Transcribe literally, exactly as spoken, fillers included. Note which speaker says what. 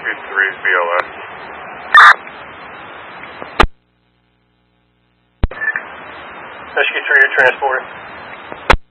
Speaker 1: two three is B L S.
Speaker 2: Rescue three, you're transporting.